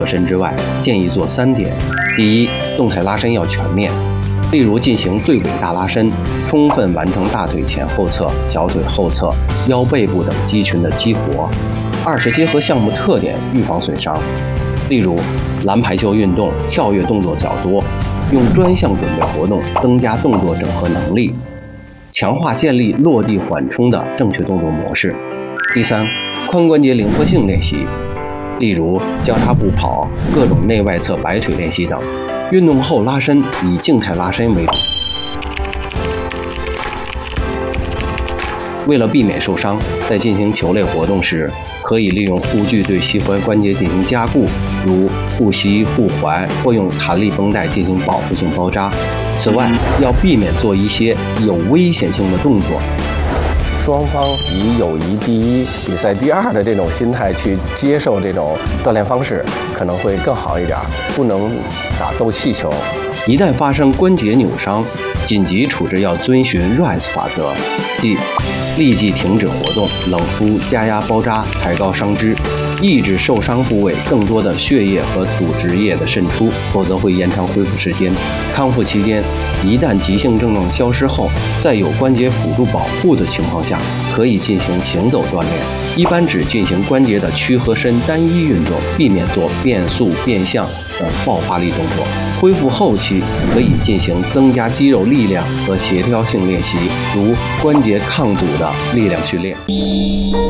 热身之外，建议做3点：第一，动态拉伸要全面，例如进行对尾大拉伸，充分完成大腿前后侧、小腿后侧、腰背部等肌群的激活；二是结合项目特点预防损伤，例如篮排球运动跳跃动作较多，用专项准备活动增加动作整合能力，强化建立落地缓冲的正确动作模式。第三，髋关节灵活性练习，例如交叉步跑、各种内外侧摆腿练习等。运动后拉伸以静态拉伸为主。为了避免受伤，在进行球类活动时，可以利用护具对膝踝关节进行加固，如护膝、护踝，或用弹力绷带进行保护性包扎。此外，要避免做一些有危险性的动作。 双方以友谊第一、比赛第二的这种心态去接受这种锻炼方式，可能会更好一点。不能打斗气球。 一旦发生关节扭伤，紧急处置要遵循 RICE 法则，即立即停止活动、冷敷、加压包扎、抬高伤肢，抑制受伤部位更多的血液和组织液的渗出，否则会延长恢复时间。康复期间，一旦急性症状消失后，在有关节辅助保护的情况下，可以进行行走锻炼，一般只进行关节的屈和伸单一运动，避免做变速、变向等爆发力动作。恢复后期可以进行增加肌肉力量和协调性练习，如关节抗阻的力量训练。